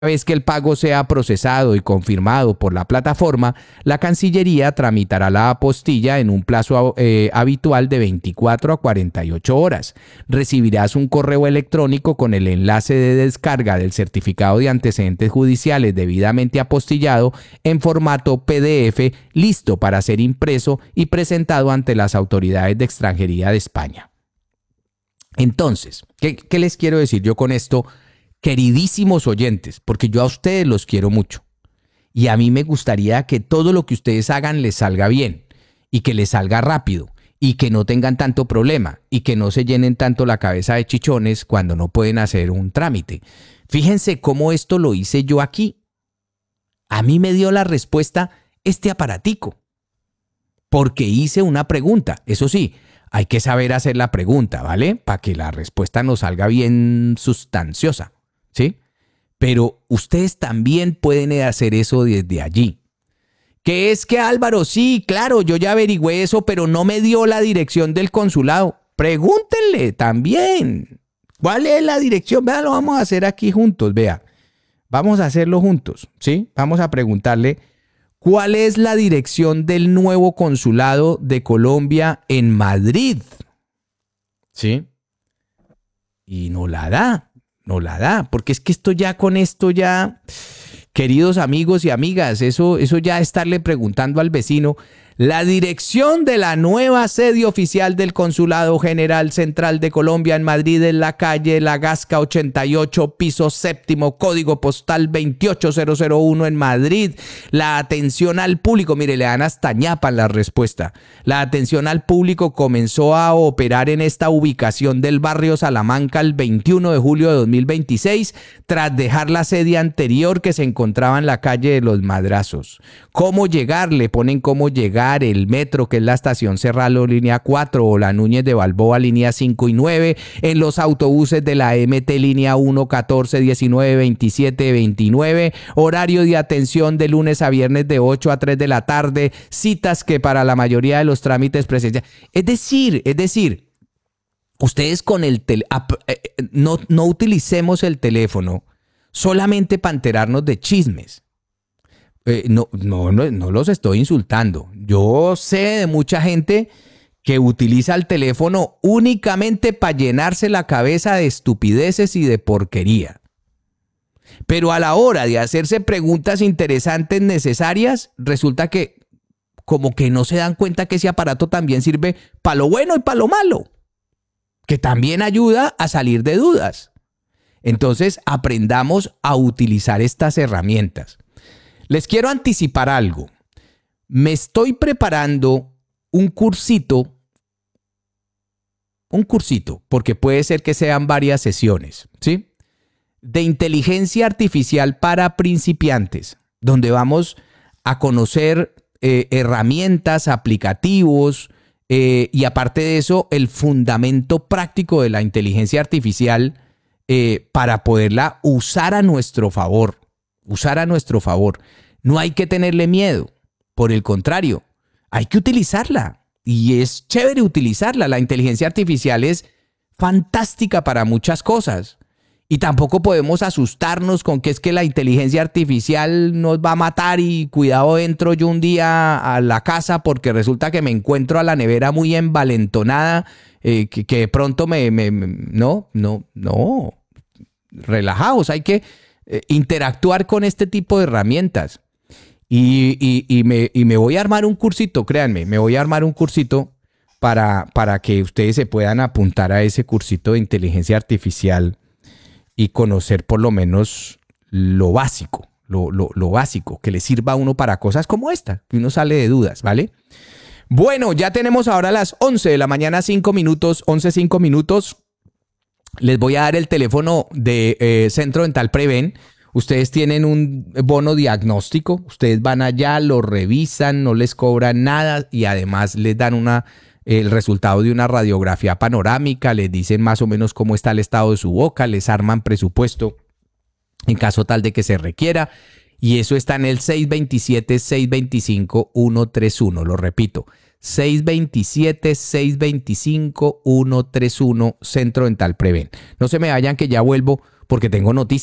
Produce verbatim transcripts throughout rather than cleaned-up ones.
vez que el pago sea procesado y confirmado por la plataforma, la Cancillería tramitará la apostilla en un plazo eh, habitual de veinticuatro a cuarenta y ocho horas. Recibirás un correo electrónico con el enlace de descarga del certificado de antecedentes judiciales debidamente apostillado en formato P D F, listo para ser impreso y presentado ante las autoridades de extranjería de España. Entonces, ¿qué, qué les quiero decir yo con esto? Queridísimos oyentes, porque yo a ustedes los quiero mucho y a mí me gustaría que todo lo que ustedes hagan les salga bien y que les salga rápido y que no tengan tanto problema y que no se llenen tanto la cabeza de chichones cuando no pueden hacer un trámite. Fíjense cómo esto lo hice yo aquí. A mí me dio la respuesta este aparatico porque hice una pregunta. Eso sí, hay que saber hacer la pregunta, ¿vale? Para que la respuesta nos salga bien sustanciosa. ¿Sí? Pero ustedes también pueden hacer eso desde allí. ¿Qué es que Álvaro? Sí, claro, yo ya averigüé eso, pero no me dio la dirección del consulado. Pregúntenle también. ¿Cuál es la dirección? Vea, lo vamos a hacer aquí juntos, vea. Vamos a hacerlo juntos, ¿sí? Vamos a preguntarle cuál es la dirección del nuevo consulado de Colombia en Madrid. ¿Sí? Y no la da. No la da, porque es que esto ya con esto ya, queridos amigos y amigas, eso, eso ya estarle preguntando al vecino la dirección de la nueva sede oficial del Consulado General Central de Colombia en Madrid en la calle La Gasca ochenta y ocho, piso séptimo, código postal veintiocho mil uno en Madrid. La atención al público, mire, le dan hasta ñapa en la respuesta. La atención al público comenzó a operar en esta ubicación del barrio Salamanca el veintiuno de julio de dos mil veintiséis, tras dejar la sede anterior que se encontraba en la calle de Los Madrazos. ¿Cómo llegar? Le ponen cómo llegar. El metro, que es la estación Serrano línea cuatro o la Núñez de Balboa línea cinco y nueve, en los autobuses de la M T línea uno, catorce, diecinueve, veintisiete, veintinueve, horario de atención de lunes a viernes de ocho a tres de la tarde, citas que para la mayoría de los trámites presenciales. Es decir, es decir, ustedes con el tel- no, no utilicemos el teléfono solamente para enterarnos de chismes. Eh, no, no, no, no los estoy insultando. Yo sé de mucha gente que utiliza el teléfono únicamente para llenarse la cabeza de estupideces y de porquería. Pero a la hora de hacerse preguntas interesantes, necesarias, resulta que como que no se dan cuenta que ese aparato también sirve para lo bueno y para lo malo, que también ayuda a salir de dudas. Entonces, aprendamos a utilizar estas herramientas. Les quiero anticipar algo. Me estoy preparando un cursito, un cursito, porque puede ser que sean varias sesiones, ¿sí? De inteligencia artificial para principiantes, donde vamos a conocer eh, herramientas, aplicativos eh, y aparte de eso, el fundamento práctico de la inteligencia artificial eh, para poderla usar a nuestro favor. Usar a nuestro favor. No hay que tenerle miedo. Por el contrario, hay que utilizarla. Y es chévere utilizarla. La inteligencia artificial es fantástica para muchas cosas. Y tampoco podemos asustarnos con que es que la inteligencia artificial nos va a matar y cuidado, entro yo un día a la casa porque resulta que me encuentro a la nevera muy envalentonada, eh, que, que de pronto me, me, me... No, no, no. Relajaos, hay que interactuar con este tipo de herramientas y, y, y, me, y me voy a armar un cursito, créanme, me voy a armar un cursito para, para que ustedes se puedan apuntar a ese cursito de inteligencia artificial y conocer por lo menos lo básico, lo, lo, lo básico, que le sirva a uno para cosas como esta, que uno sale de dudas, ¿vale? Bueno, ya tenemos ahora las once de la mañana, cinco minutos, once, cinco minutos. Les voy a dar el teléfono de eh, Centro Dental Preven. Ustedes tienen un bono diagnóstico. Ustedes van allá, lo revisan, no les cobran nada y además les dan una, el resultado de una radiografía panorámica. Les dicen más o menos cómo está el estado de su boca. Les arman presupuesto en caso tal de que se requiera. Y eso está en el seis dos siete, seis dos cinco, uno tres uno. Lo repito. seis dos siete, seis dos cinco, uno tres uno, Centro Dental Preven. No se me vayan que ya vuelvo porque tengo noticias.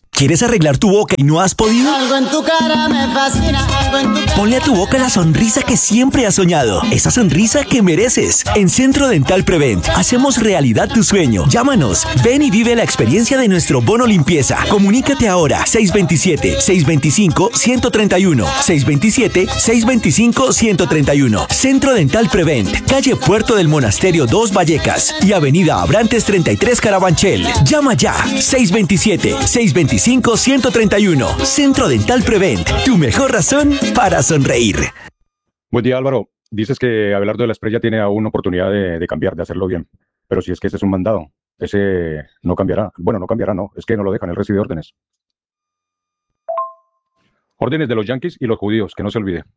¿Quieres arreglar tu boca y no has podido? Algo en tu cara me fascina, algo en tu cara. Ponle a tu boca la sonrisa que siempre has soñado, esa sonrisa que mereces. En Centro Dental Prevent hacemos realidad tu sueño. Llámanos, ven y vive la experiencia de nuestro bono limpieza. Comunícate ahora, seis dos siete, seis dos cinco, uno tres uno, seis dos siete, seis dos cinco, uno tres uno. Centro Dental Prevent, calle Puerto del Monasterio dos Vallecas y avenida Abrantes treinta y tres Carabanchel. Llama ya, seis dos siete, seis dos cinco, uno tres uno. Centro Dental Prevent, tu mejor razón para sonreír. Buen día, Álvaro. Dices que Abelardo de la Espriella tiene aún oportunidad de, de cambiar, de hacerlo bien. Pero si es que ese es un mandado, ese no cambiará. Bueno, no cambiará, no. Es que no lo dejan, él recibe órdenes. Órdenes de los yanquis y los judíos, que no se olvide.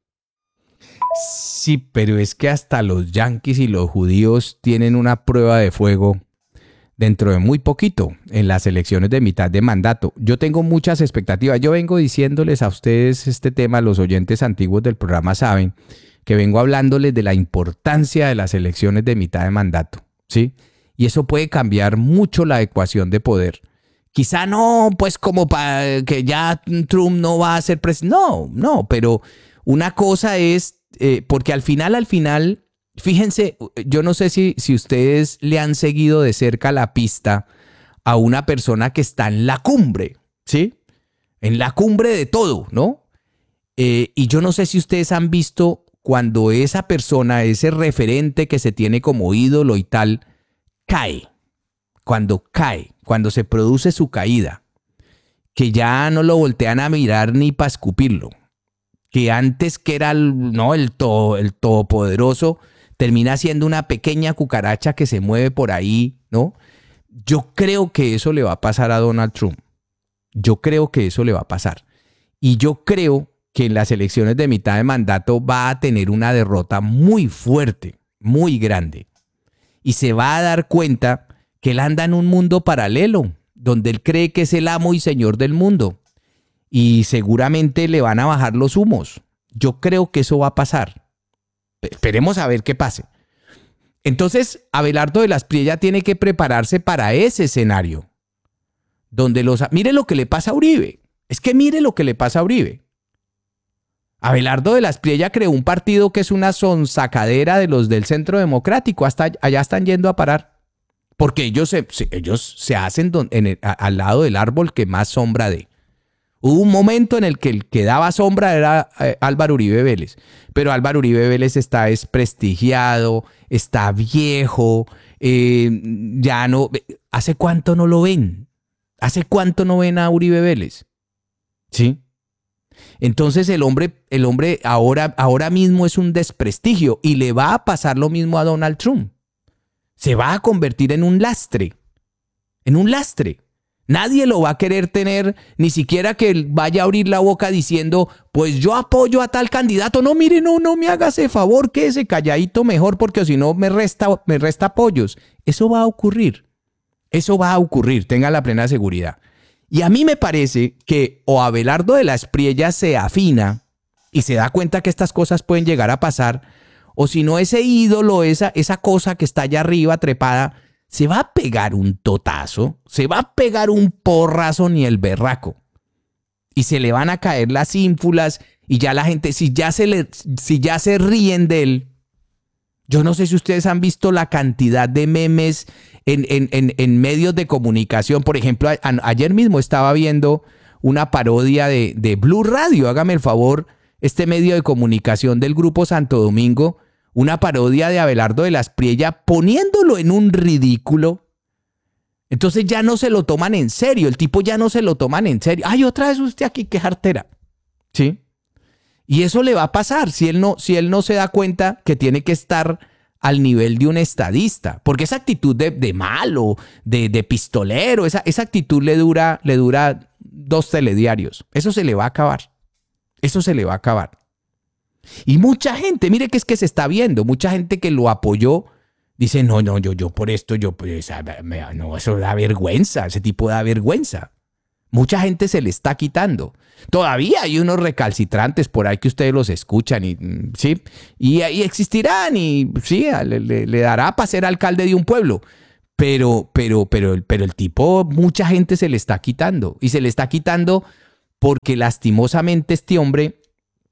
Sí, pero es que hasta los yanquis y los judíos tienen una prueba de fuego dentro de muy poquito, en las elecciones de mitad de mandato. Yo tengo muchas expectativas. Yo vengo diciéndoles a ustedes este tema, los oyentes antiguos del programa saben, que vengo hablándoles de la importancia de las elecciones de mitad de mandato, ¿sí? Y eso puede cambiar mucho la ecuación de poder. Quizá no, pues como para que ya Trump no va a ser presidente. No, no, pero una cosa es, eh, porque al final, al final... Fíjense, yo no sé si, si ustedes le han seguido de cerca la pista a una persona que está en la cumbre, ¿sí? En la cumbre de todo, ¿no? Eh, y yo no sé si ustedes han visto cuando esa persona, ese referente que se tiene como ídolo y tal, cae. Cuando cae, cuando se produce su caída, que ya no lo voltean a mirar ni para escupirlo. Que antes que era el, no, el, todo, el todopoderoso, termina siendo una pequeña cucaracha que se mueve por ahí, ¿no? Yo creo que eso le va a pasar a Donald Trump. Yo creo que eso le va a pasar. Y yo creo que en las elecciones de mitad de mandato va a tener una derrota muy fuerte, muy grande. Y se va a dar cuenta que él anda en un mundo paralelo, donde él cree que es el amo y señor del mundo. Y seguramente le van a bajar los humos. Yo creo que eso va a pasar. Esperemos a ver qué pase. Entonces, Abelardo de la Espriella tiene que prepararse para ese escenario. Donde los... Mire lo que le pasa a Uribe. Es que mire lo que le pasa a Uribe. Abelardo de la Espriella creó un partido que es una sonsacadera de los del Centro Democrático. Hasta allá están yendo a parar. Porque ellos se, ellos se hacen don, en el, a, al lado del árbol que más sombra dé. Hubo un momento en el que el que daba sombra era eh, Álvaro Uribe Vélez, pero Álvaro Uribe Vélez está desprestigiado, está viejo, eh, ya no... ¿Hace cuánto no lo ven? ¿Hace cuánto no ven a Uribe Vélez? ¿Sí? Entonces el hombre, el hombre ahora, ahora mismo es un desprestigio y le va a pasar lo mismo a Donald Trump. Se va a convertir en un lastre, en un lastre. Nadie lo va a querer tener, ni siquiera que vaya a abrir la boca diciendo, pues yo apoyo a tal candidato. No, mire, no, no me haga ese favor, quédese calladito mejor, porque si no me resta, me resta apoyos. Eso va a ocurrir. Eso va a ocurrir, tenga la plena seguridad. Y a mí me parece que o Abelardo de la Espriella se afina y se da cuenta que estas cosas pueden llegar a pasar, o si no, ese ídolo, esa, esa cosa que está allá arriba trepada, se va a pegar un totazo, se va a pegar un porrazo ni el berraco. Y se le van a caer las ínfulas y ya la gente, si ya se, le, si ya se ríen de él, yo no sé si ustedes han visto la cantidad de memes en, en, en, en medios de comunicación. Por ejemplo, a, a, ayer mismo estaba viendo una parodia de, de Blue Radio, hágame el favor, este medio de comunicación del Grupo Santo Domingo, una parodia de Abelardo de la Espriella poniéndolo en un ridículo. Entonces ya no se lo toman en serio, el tipo ya no se lo toman en serio. Ay, otra vez usted aquí, qué jartera. ¿Sí? Y eso le va a pasar si él no, si él no se da cuenta que tiene que estar al nivel de un estadista. Porque esa actitud de, de malo, de, de pistolero, esa, esa actitud le dura, le dura dos telediarios. Eso se le va a acabar. Eso se le va a acabar. Y mucha gente, mire que es que se está viendo, mucha gente que lo apoyó, dice, no, no, yo, yo por esto, yo, pues, no, eso da vergüenza, ese tipo da vergüenza. Mucha gente se le está quitando. Todavía hay unos recalcitrantes por ahí que ustedes los escuchan y, ¿sí? y, y existirán y sí, le, le, le dará para ser alcalde de un pueblo. Pero, pero, pero, pero el tipo, mucha gente se le está quitando. Y se le está quitando porque lastimosamente este hombre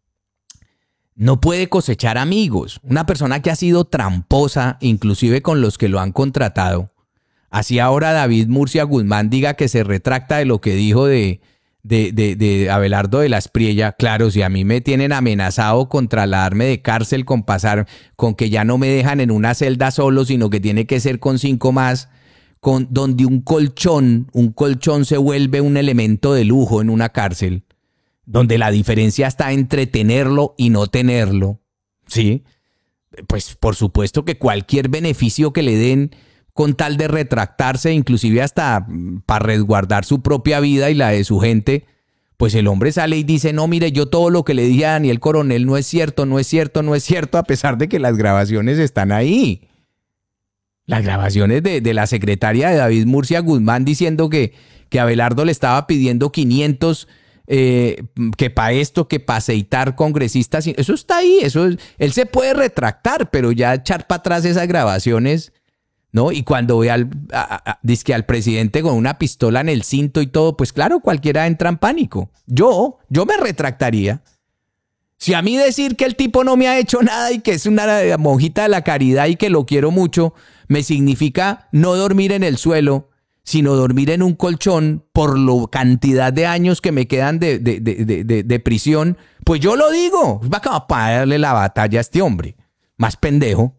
no puede cosechar amigos. Una persona que ha sido tramposa, inclusive con los que lo han contratado. Así ahora David Murcia Guzmán diga que se retracta de lo que dijo de, de, de, de Abelardo de la Espriella. Claro, si a mí me tienen amenazado con trasladarme de cárcel, con pasar, con que ya no me dejan en una celda solo, sino que tiene que ser con cinco más, con, donde un colchón, un colchón se vuelve un elemento de lujo en una cárcel, donde la diferencia está entre tenerlo y no tenerlo, ¿sí? Pues por supuesto que cualquier beneficio que le den con tal de retractarse, inclusive hasta para resguardar su propia vida y la de su gente, pues el hombre sale y dice, no, mire, yo todo lo que le dije a Daniel Coronel no es cierto, no es cierto, no es cierto, a pesar de que las grabaciones están ahí. Las grabaciones de, de la secretaria de David Murcia Guzmán diciendo que, que Abelardo le estaba pidiendo quinientos, eh, que para esto, que para aceitar congresistas, eso está ahí, eso es, él se puede retractar, pero ya echar para atrás esas grabaciones... ¿no? Y cuando ve al, a, a, dizque al presidente con una pistola en el cinto y todo, pues claro, cualquiera entra en pánico. Yo, yo me retractaría. Si a mí decir que el tipo no me ha hecho nada y que es una monjita de la caridad y que lo quiero mucho, me significa no dormir en el suelo, sino dormir en un colchón por la cantidad de años que me quedan de, de, de, de, de, de prisión, pues yo lo digo. Va a darle la batalla a este hombre. Más pendejo.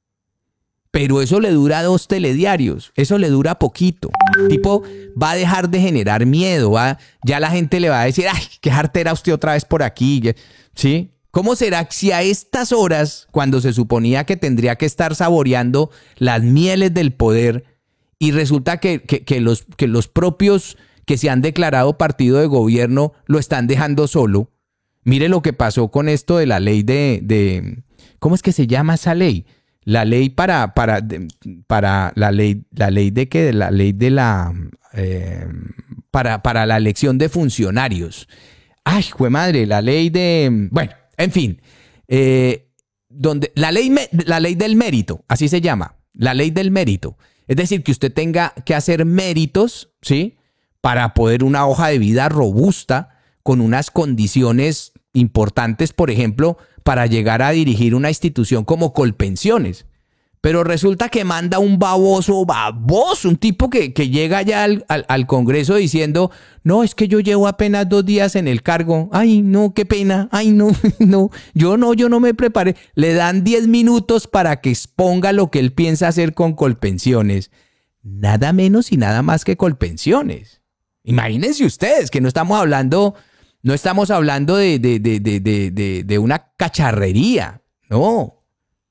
Pero eso le dura dos telediarios, eso le dura poquito. El tipo va a dejar de generar miedo, va, ya la gente le va a decir, ay, qué jartera usted otra vez por aquí, ¿sí? ¿Cómo será si a estas horas, cuando se suponía que tendría que estar saboreando las mieles del poder, y resulta que, que, que, los, que los propios que se han declarado partido de gobierno lo están dejando solo? Mire lo que pasó con esto de la ley de, de ¿cómo es que se llama esa ley? La ley para, para, para la ley, la ley de que la ley de la eh, para, para la elección de funcionarios. Ay, jue madre, la ley de, bueno, en fin, eh, donde la ley, la ley del mérito, así se llama, la ley del mérito. Es decir, que usted tenga que hacer méritos, ¿sí? Para poder una hoja de vida robusta con unas condiciones importantes, por ejemplo, para llegar a dirigir una institución como Colpensiones. Pero resulta que manda un baboso, baboso, un tipo que, que llega ya al, al, al Congreso diciendo, no, es que yo llevo apenas dos días en el cargo. Ay, no, qué pena. Ay, no, no, yo no, yo no me preparé. Le dan diez minutos para que exponga lo que él piensa hacer con Colpensiones. Nada menos y nada más que Colpensiones. Imagínense ustedes que no estamos hablando... No estamos hablando de, de, de, de, de, de una cacharrería, no.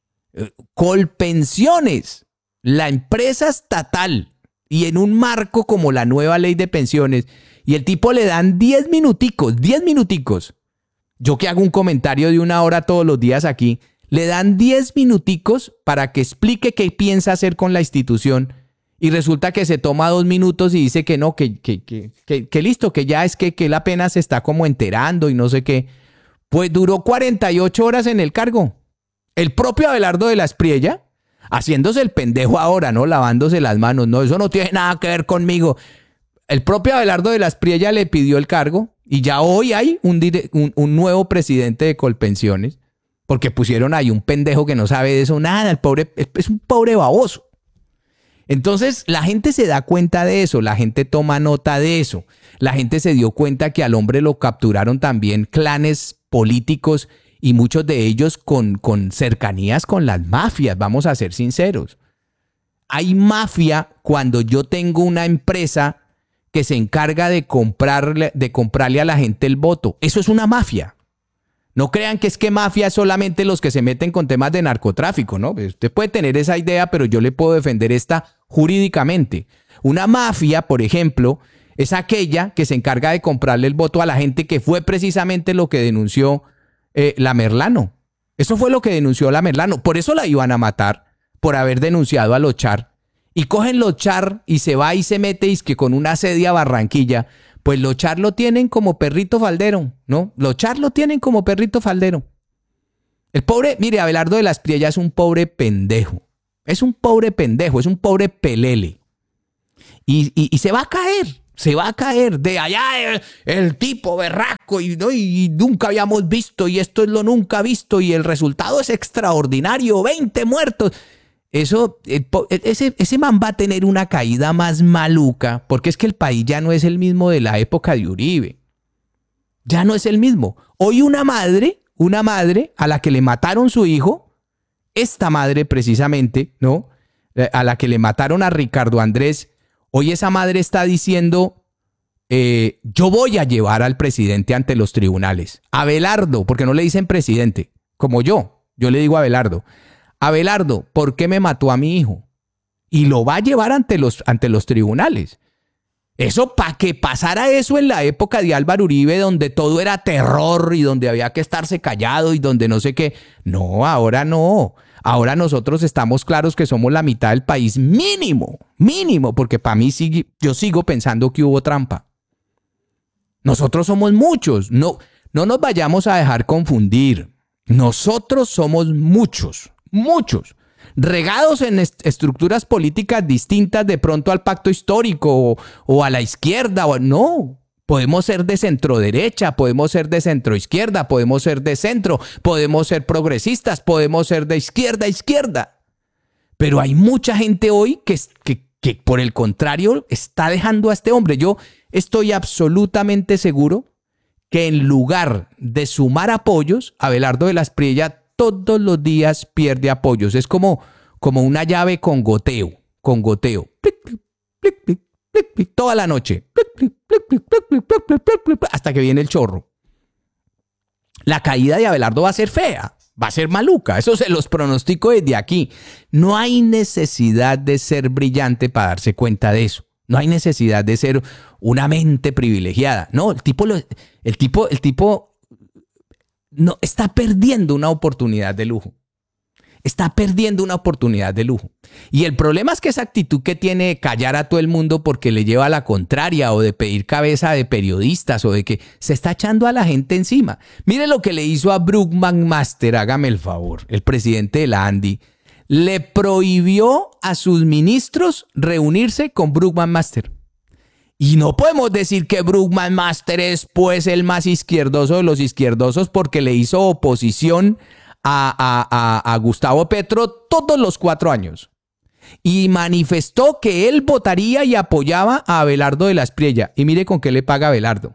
Colpensiones, la empresa estatal, y en un marco como la nueva ley de pensiones, y el tipo le dan diez minuticos, diez minuticos. Yo que hago un comentario de una hora todos los días aquí, le dan diez minuticos para que explique qué piensa hacer con la institución. Y resulta que se toma dos minutos y dice que no, que, que, que, que, que listo, que ya es que, que él apenas se está como enterando y no sé qué. Pues duró cuarenta y ocho horas en el cargo. El propio Abelardo de la Espriella, haciéndose el pendejo ahora, ¿no? Lavándose las manos. No, eso no tiene nada que ver conmigo. El propio Abelardo de la Espriella le pidió el cargo y ya hoy hay un, dire- un, un nuevo presidente de Colpensiones porque pusieron ahí un pendejo que no sabe de eso nada. El pobre es, es un pobre baboso. Entonces la gente se da cuenta de eso, la gente toma nota de eso, la gente se dio cuenta que al hombre lo capturaron también clanes políticos y muchos de ellos con, con cercanías con las mafias, vamos a ser sinceros. Hay mafia cuando yo tengo una empresa que se encarga de comprarle, de comprarle a la gente el voto. Eso es una mafia. No crean que es que mafia es solamente los que se meten con temas de narcotráfico, ¿no? Usted puede tener esa idea, pero yo le puedo defender esta jurídicamente. Una mafia, por ejemplo, es aquella que se encarga de comprarle el voto a la gente, que fue precisamente lo que denunció eh, la Merlano. Eso fue lo que denunció la Merlano. Por eso la iban a matar, por haber denunciado a los Char. Y cogen los Char y se va y se mete y es que con una sedia a Barranquilla. Pues los Char lo tienen como perrito faldero, ¿no? Los Char lo tienen como perrito faldero. El pobre, mire, Abelardo de la Espriella es un pobre pendejo. Es un pobre pendejo, es un pobre pelele. Y, y, y se va a caer, se va a caer. De allá el, el tipo berraco y, ¿no? y nunca habíamos visto y esto es lo nunca visto y el resultado es extraordinario, veinte muertos. Eso, ese, ese man va a tener una caída más maluca porque es que el país ya no es el mismo de la época de Uribe. Ya no es el mismo. Hoy una madre, una madre a la que le mataron su hijo, esta madre precisamente, ¿no? A la que le mataron a Ricardo Andrés, hoy esa madre está diciendo, eh, yo voy a llevar al presidente ante los tribunales. Abelardo, porque no le dicen presidente, como yo, yo le digo a Abelardo. Abelardo, ¿por qué me mató a mi hijo? Y lo va a llevar ante los, ante los tribunales. Eso para que pasara eso en la época de Álvaro Uribe, donde todo era terror y donde había que estarse callado y donde no sé qué. No, ahora no. Ahora nosotros estamos claros que somos la mitad del país mínimo, mínimo, porque para mí sigue, yo sigo pensando que hubo trampa. Nosotros somos muchos, no, no nos vayamos a dejar confundir. Nosotros somos muchos, muchos, regados en est- estructuras políticas distintas de pronto al pacto histórico o, o a la izquierda. O, no, podemos ser de centro derecha, podemos ser de centro izquierda, podemos ser de centro, podemos ser progresistas, podemos ser de izquierda a izquierda. Pero hay mucha gente hoy que, que, que por el contrario está dejando a este hombre. Yo estoy absolutamente seguro que en lugar de sumar apoyos, Abelardo de la Espriella todos los días pierde apoyos. Es como, como una llave con goteo, con goteo. Plic, plic, plic, plic, plic, plic, toda la noche. Plic, plic, plic, plic, plic, plic, plic, plic, plic, plic, hasta que viene el chorro. La caída de Abelardo va a ser fea, va a ser maluca. Eso se los pronostico desde aquí. No hay necesidad de ser brillante para darse cuenta de eso. No hay necesidad de ser una mente privilegiada. No, el tipo, lo, el tipo, el tipo no, está perdiendo una oportunidad de lujo. Está perdiendo una oportunidad de lujo. Y el problema es que esa actitud que tiene de callar a todo el mundo porque le lleva a la contraria o de pedir cabeza de periodistas o de que se está echando a la gente encima. Mire lo que le hizo a Brook McMaster, hágame el favor, el presidente de la ANDI. Le prohibió a sus ministros reunirse con Brook McMaster. Y no podemos decir que Brook McMaster es pues el más izquierdoso de los izquierdosos porque le hizo oposición a, a, a, a Gustavo Petro todos los cuatro años. Y manifestó que él votaría y apoyaba a Abelardo de la Espriella. Y mire con qué le paga Abelardo.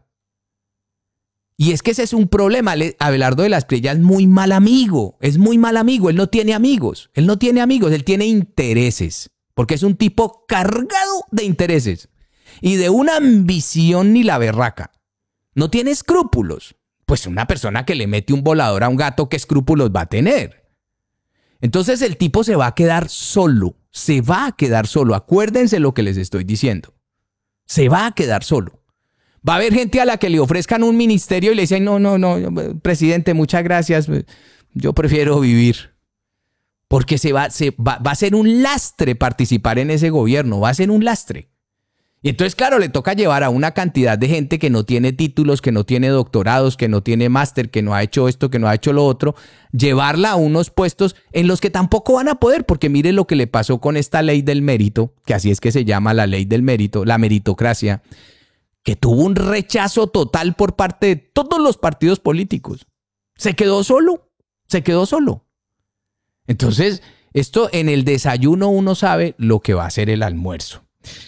Y es que ese es un problema. Abelardo de la Espriella es muy mal amigo. Es muy mal amigo. Él no tiene amigos. Él no tiene amigos. Él tiene intereses. Porque es un tipo cargado de intereses. Y de una ambición ni la berraca. No tiene escrúpulos. Pues una persona que le mete un volador a un gato, ¿qué escrúpulos va a tener? Entonces el tipo se va a quedar solo. Se va a quedar solo. Acuérdense lo que les estoy diciendo. Se va a quedar solo. Va a haber gente a la que le ofrezcan un ministerio y le dicen, no, no, no, presidente, muchas gracias. Yo prefiero vivir. Porque se va, se va, va a ser un lastre participar en ese gobierno. Va a ser un lastre. Y entonces, claro, le toca llevar a una cantidad de gente que no tiene títulos, que no tiene doctorados, que no tiene máster, que no ha hecho esto, que no ha hecho lo otro, llevarla a unos puestos en los que tampoco van a poder, porque mire lo que le pasó con esta ley del mérito, que así es que se llama la ley del mérito, la meritocracia, que tuvo un rechazo total por parte de todos los partidos políticos. Se quedó solo, se quedó solo. Entonces, esto en el desayuno uno sabe lo que va a ser el almuerzo.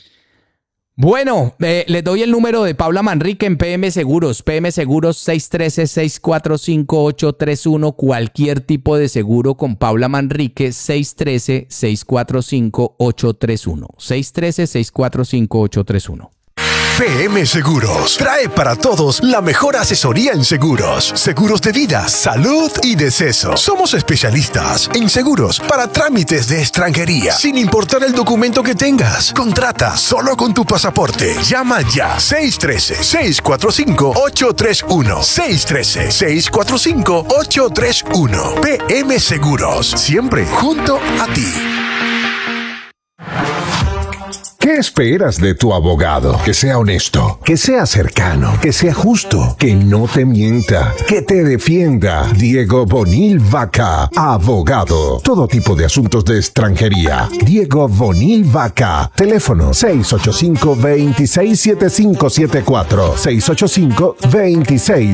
Bueno, eh, les doy el número de Paula Manrique en P M Seguros. P M Seguros seis uno tres, seis cuatro cinco, ocho tres uno. Cualquier tipo de seguro con Paula Manrique, seis uno tres, seis cuatro cinco, ocho tres uno. seis uno tres, seis cuatro cinco, ocho tres uno. P M Seguros trae para todos la mejor asesoría en seguros, seguros de vida, salud y deceso. Somos especialistas en seguros para trámites de extranjería, sin importar el documento que tengas. Contrata solo con tu pasaporte. Llama ya seis uno tres, seis cuatro cinco, ocho tres uno. seis uno tres, seis cuatro cinco, ocho tres uno. P M Seguros, siempre junto a ti. ¿Qué esperas de tu abogado? Que sea honesto, que sea cercano, que sea justo, que no te mienta, que te defienda. Diego Bonil Vaca, abogado. Todo tipo de asuntos de extranjería. Diego Bonil Vaca. Teléfono seis ocho cinco, dos seis siete cinco siete cuatro. seis ocho cinco, dos seis